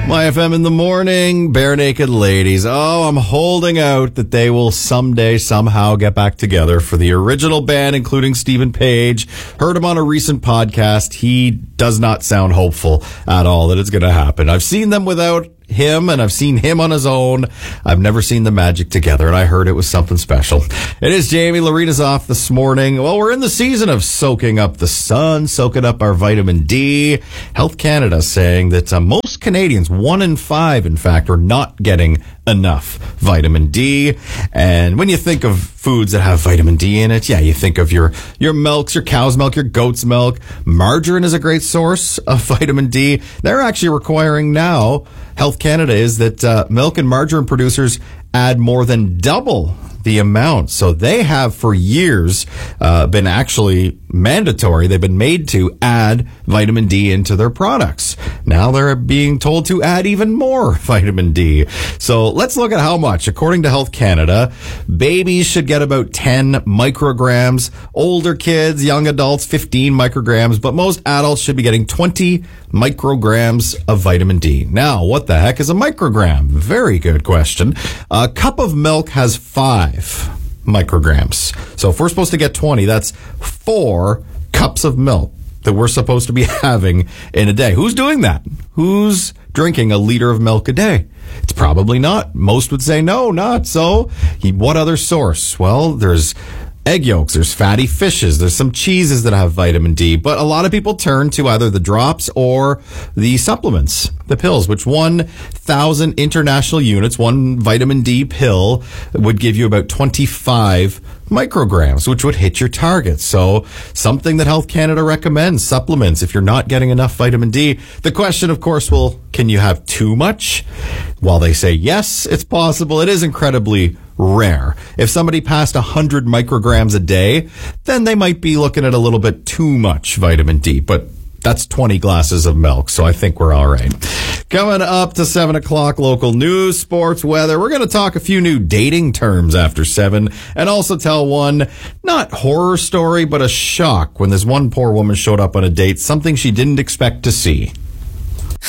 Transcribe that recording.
My FM in the morning, Bare Naked Ladies. Oh, I'm holding out that they will someday, somehow get back together for the original band, including Stephen Page. Heard him on a recent podcast. He does not sound hopeful at all that it's going to happen. I've seen them without him, and I've seen him on his own. I've never seen the magic together, and I heard it was something special. It is Jamie. Lorena's off this morning. Well, we're in the season of soaking up the sun, soaking up our vitamin D. Health Canada saying that most Canadians, 1 in 5, in fact, are not getting enough vitamin D. And when you think of foods that have vitamin D in it, yeah, you think of your milks, your cow's milk, your goat's milk. Margarine is a great source of vitamin D. They're actually requiring now, Health Canada is, that milk and margarine producers add more than double the amount. So they have for years been actually mandatory. They've been made to add vitamin D into their products. Now they're being told to add even more vitamin D. So let's look at how much. According to Health Canada, babies should get about 10 micrograms. Older kids, young adults, 15 micrograms. But most adults should be getting 20 micrograms of vitamin D. Now, what the heck is a microgram? Very good question. A cup of milk has 5 micrograms. So if we're supposed to get 20, that's 4 cups of milk that we're supposed to be having in a day. Who's doing that? Who's drinking a liter of milk a day? It's probably not. Most would say no, not. So what other source? Well, there's egg yolks, there's fatty fishes, there's some cheeses that have vitamin D, but a lot of people turn to either the drops or the supplements, the pills, which 1,000 international units, one vitamin D pill would give you about 25 micrograms, which would hit your target. So something that Health Canada recommends, supplements, if you're not getting enough vitamin D. The question, of course, can you have too much? While they say yes, it's possible, it is incredibly rare. If somebody passed 100 micrograms a day, then they might be looking at a little bit too much vitamin D, but that's 20 glasses of milk, so I think we're all right. Coming up to 7 o'clock, local news, sports, weather. We're going to talk a few new dating terms after 7 and also tell one, not horror story, but a shock when this one poor woman showed up on a date, something she didn't expect to see.